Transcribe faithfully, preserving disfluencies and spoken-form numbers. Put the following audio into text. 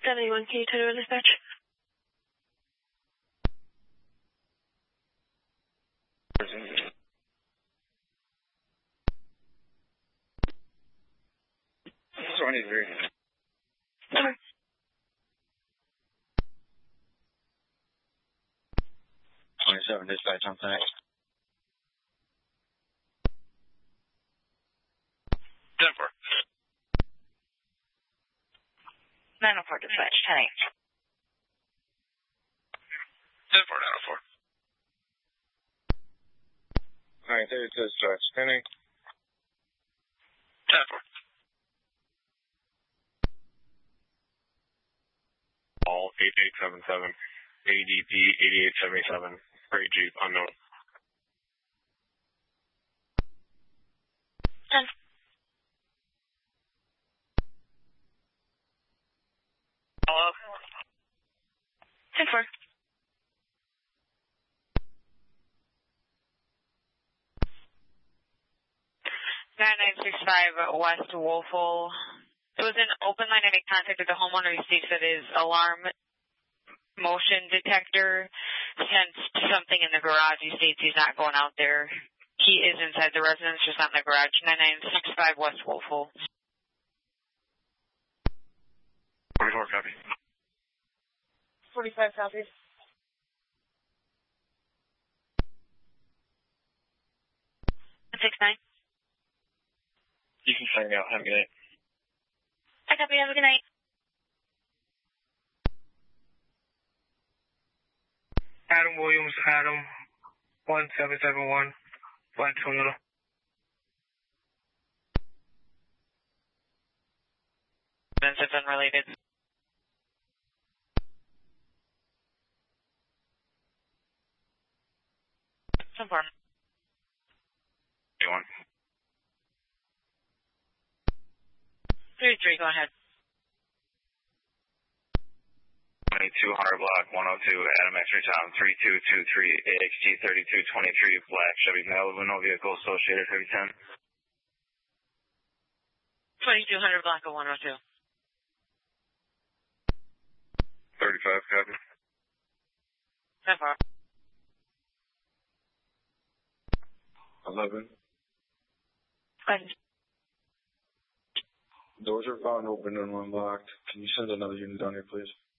seventy-one, can you turn around dispatch? twenty-three. Over. twenty-seven, dispatch on site. ten four. nine oh four, dispatch, ten eight. ten four, nine oh four. Alright, there's dispatch, ten eight. ten four. All eight eight seven seven, A D P eighty-eight seventy-seven, freight Jeep, unknown. ten. Hello? ten four. nine nine six five West Wolfle. It was an open line and it contacted the homeowner. He states that his alarm motion detector sensed something in the garage. He states he's not going out there. He is inside the residence, just not in the garage. nine nine six five West Wolfle. forty-four, copy. forty-five copies. six nine. You can sign out. Have a good night. I copy. Have a good night. Adam Williams, Adam, one seven seven one, Flight Toyota. It's unrelated. Some form. one. three three, go ahead. twenty-two hundred block, one oh two, Adam X-ray Tom, three two two three, A X G thirty-two twenty-three, black Chevy Malibu, no vehicle associated, heavy ten. twenty-two hundred block of one oh two. thirty-five, copy. ten four. eleven. One. Doors are found open and unlocked. Can you send another unit down here, please?